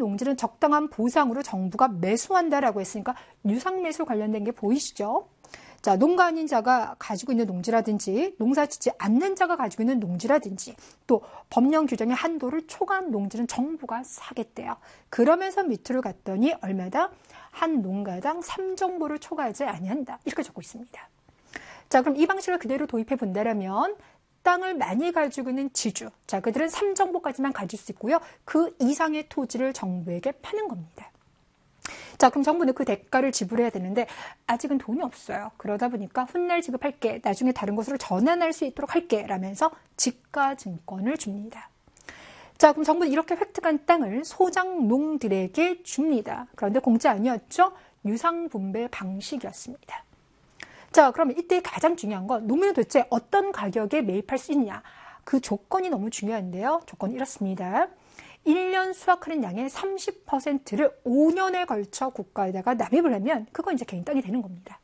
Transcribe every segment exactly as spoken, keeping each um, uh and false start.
농지는 적당한 보상으로 정부가 매수한다라고 했으니까 유상매수 관련된 게 보이시죠? 자, 농가 아닌 자가 가지고 있는 농지라든지 농사 짓지 않는 자가 가지고 있는 농지라든지 또 법령 규정의 한도를 초과한 농지는 정부가 사겠대요. 그러면서 밑으로 갔더니 얼마다? 한 농가당 삼 정보를 초과하지 아니한다. 이렇게 적고 있습니다. 자, 그럼 이 방식을 그대로 도입해 본다면 땅을 많이 가지고 있는 지주, 자, 그들은 삼 정보까지만 가질 수 있고요. 그 이상의 토지를 정부에게 파는 겁니다. 자, 그럼 정부는 그 대가를 지불해야 되는데 아직은 돈이 없어요. 그러다 보니까 훗날 지급할게, 나중에 다른 곳으로 전환할 수 있도록 할게 라면서 지가증권을 줍니다. 자, 그럼 정부는 이렇게 획득한 땅을 소장농들에게 줍니다. 그런데 공짜 아니었죠? 유상분배 방식이었습니다. 자, 그러면 이때 가장 중요한 건 농민은 도대체 어떤 가격에 매입할 수 있냐? 그 조건이 너무 중요한데요. 조건이 이렇습니다. 일 년 수확하는 양의 삼십 퍼센트를 오 년에 걸쳐 국가에다가 납입을 하면 그건 이제 개인 땅이 되는 겁니다.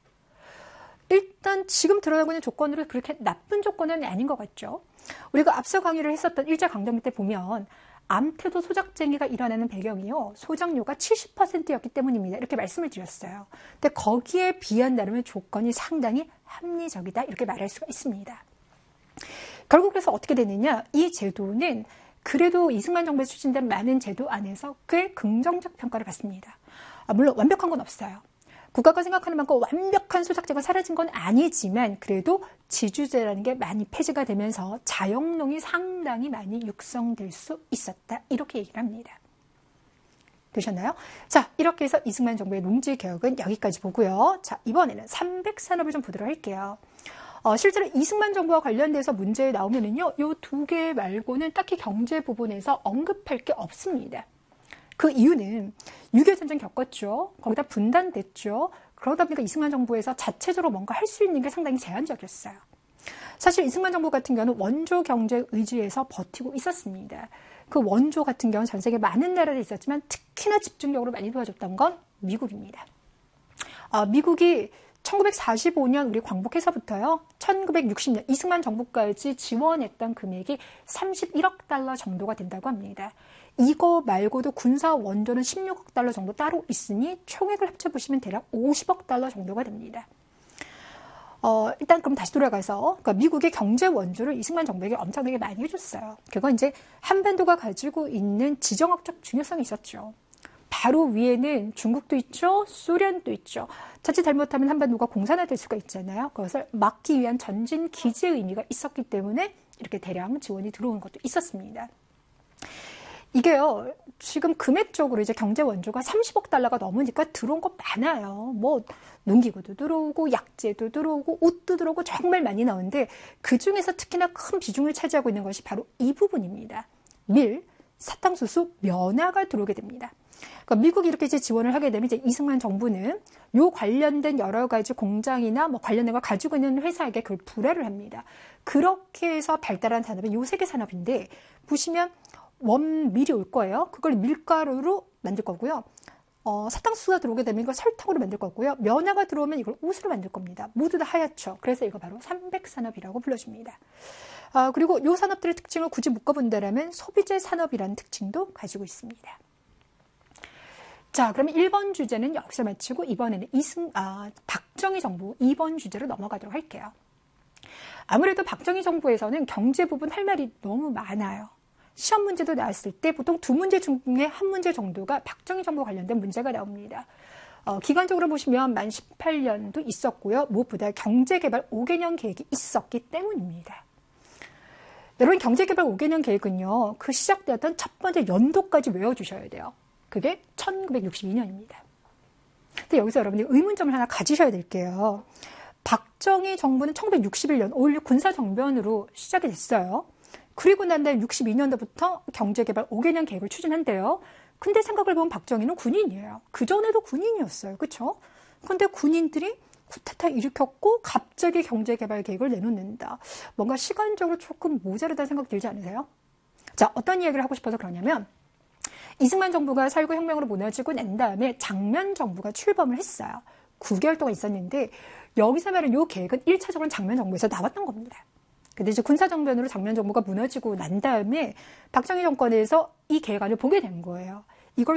일단 지금 들어가고 있는 조건으로 그렇게 나쁜 조건은 아닌 것 같죠. 우리가 앞서 강의를 했었던 일제강점기 때 보면 암태도 소작쟁이가 일어나는 배경이요. 소작료가 칠십 퍼센트였기 때문입니다. 이렇게 말씀을 드렸어요. 근데 거기에 비한다면 조건이 상당히 합리적이다. 이렇게 말할 수가 있습니다. 결국 그래서 어떻게 되느냐. 이 제도는 그래도 이승만 정부에서 추진된 많은 제도 안에서 꽤 긍정적 평가를 받습니다. 아, 물론 완벽한 건 없어요. 국가가 생각하는 만큼 완벽한 소작제가 사라진 건 아니지만 그래도 지주제라는 게 많이 폐지가 되면서 자영농이 상당히 많이 육성될 수 있었다. 이렇게 얘기를 합니다. 되셨나요? 자, 이렇게 해서 이승만 정부의 농지개혁은 여기까지 보고요. 자, 이번에는 삼백산업을 좀 보도록 할게요. 어, 실제로 이승만 정부와 관련돼서 문제 나오면은요, 요 두 개 말고는 딱히 경제 부분에서 언급할 게 없습니다. 그 이유는 육이오 전쟁 겪었죠. 거기다 분단됐죠. 그러다 보니까 이승만 정부에서 자체적으로 뭔가 할 수 있는 게 상당히 제한적이었어요. 사실 이승만 정부 같은 경우는 원조 경제 의지에서 버티고 있었습니다. 그 원조 같은 경우는 전 세계 많은 나라들이 있었지만 특히나 집중적으로 많이 도와줬던 건 미국입니다. 아, 미국이 천구백사십오 년 우리 광복해서부터요. 천구백육십 년 이승만 정부까지 지원했던 금액이 삼십일억 달러 정도가 된다고 합니다. 이거 말고도 군사 원조는 십육억 달러 정도 따로 있으니 총액을 합쳐보시면 대략 오십억 달러 정도가 됩니다. 어, 일단 그럼 다시 돌아가서 그러니까 미국의 경제 원조를 이승만 정부에게 엄청나게 많이 해줬어요. 그건 이제 한반도가 가지고 있는 지정학적 중요성이 있었죠. 바로 위에는 중국도 있죠. 소련도 있죠. 자칫 잘못하면 한반도가 공산화될 수가 있잖아요. 그것을 막기 위한 전진 기지의 의미가 있었기 때문에 이렇게 대량 지원이 들어온 것도 있었습니다. 이게요, 지금 금액적으로 이제 경제 원조가 삼십억 달러가 넘으니까 들어온 거 많아요. 뭐, 농기구도 들어오고, 약재도 들어오고, 옷도 들어오고, 정말 많이 나오는데, 그 중에서 특히나 큰 비중을 차지하고 있는 것이 바로 이 부분입니다. 밀, 사탕수수, 면화가 들어오게 됩니다. 그러니까 미국이 이렇게 이제 지원을 하게 되면 이제 이승만 정부는 요 관련된 여러 가지 공장이나 뭐 관련된 걸 가지고 있는 회사에게 그걸 불화를 합니다. 그렇게 해서 발달한 산업이 요 세 개 산업인데, 보시면, 원밀이 올 거예요. 그걸 밀가루로 만들 거고요. 어, 사탕수수가 들어오게 되면 이걸 설탕으로 만들 거고요. 면화가 들어오면 이걸 옷으로 만들 겁니다. 모두 다 하얗죠. 그래서 이거 바로 삼백산업이라고 불러줍니다. 아, 그리고 이 산업들의 특징을 굳이 묶어본다면 소비재 산업이라는 특징도 가지고 있습니다. 자, 그러면 일 번 주제는 여기서 마치고 이번에는 이승, 아, 박정희 정부 이 번 주제로 넘어가도록 할게요. 아무래도 박정희 정부에서는 경제 부분 할 말이 너무 많아요. 시험 문제도 나왔을 때 보통 두 문제 중에 한 문제 정도가 박정희 정부 관련된 문제가 나옵니다. 어, 기간적으로 보시면 만 십팔 년도 있었고요. 무엇보다 경제개발 오 개년 계획이 있었기 때문입니다. 여러분, 경제개발 오 개년 계획은요. 그 시작되었던 첫 번째 연도까지 외워주셔야 돼요. 그게 천구백육십이 년입니다. 근데 여기서 여러분이 의문점을 하나 가지셔야 될게요. 박정희 정부는 천구백육십일 년 오일육 군사정변으로 시작이 됐어요. 그리고 난 다음 육십이 년도부터 경제개발 오 개년 계획을 추진한대요. 근데 생각을 보면 박정희는 군인이에요. 그전에도 군인이었어요. 그렇죠? 근데 군인들이 쿠데타 일으켰고 갑자기 경제개발 계획을 내놓는다. 뭔가 시간적으로 조금 모자르다는 생각 들지 않으세요? 자, 어떤 이야기를 하고 싶어서 그러냐면 이승만 정부가 살구 혁명으로 무너지고 난 다음에 장면 정부가 출범을 했어요. 구 개월 동안 있었는데 여기서 말하는 이 계획은 일 차적으로는 장면 정부에서 나왔던 겁니다. 근데 이제 군사정변으로 장면 정부가 무너지고 난 다음에 박정희 정권에서 이 계획안을 보게 된 거예요.